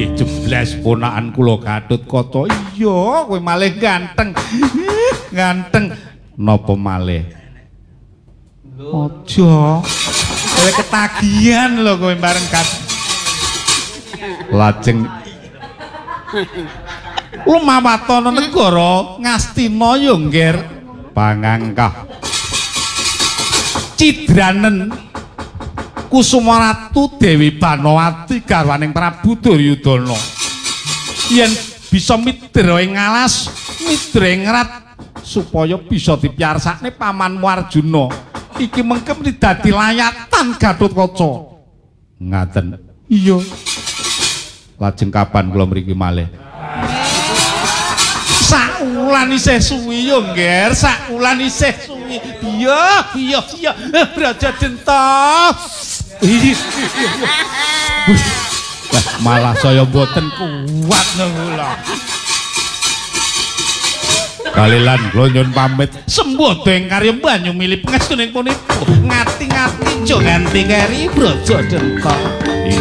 nggih jebles ponakan kula Gatotkaca. Iya, kowe malih ganteng. Ganteng. Napa malih? Aja. Kowe ketagihan lho kowe bareng kat. Lajeng lumawatana negara Ngastina ya ngger pangangkah cidranen Kusumaratu Dewi Banowati garwaning Prabu Duryudana yen bisa midra ing alas midra ing rat supaya bisa dipiyarsakne pamanmu Arjuna iki mengkem dadi layatan Gatotkaca ngaten iya lajeng kapan kula mriki malih sakulan isih suwi yo ngger sakulan isih suwi iya Braja Denta malah saya mboten kuat nula kalilan kula nyuwun pamit sembodo ing karya banyu milih pangestuning punika ngati-ngati aja nganti keri Braja Denta